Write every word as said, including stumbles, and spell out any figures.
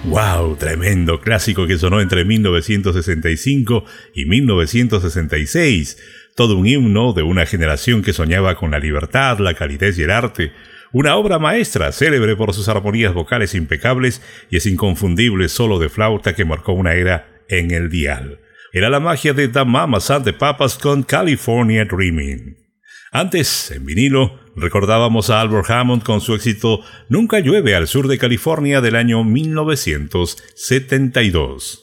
¡Wow! Tremendo clásico que sonó entre mil novecientos sesenta y cinco y mil novecientos sesenta y seis. Todo un himno de una generación que soñaba con la libertad, la calidez y el arte. Una obra maestra, célebre por sus armonías vocales impecables y ese inconfundible solo de flauta que marcó una era en el dial. Era la magia de The Mamas and the Papas con California Dreaming. Antes, en vinilo, recordábamos a Albert Hammond con su éxito Nunca llueve al sur de California del año mil novecientos setenta y dos.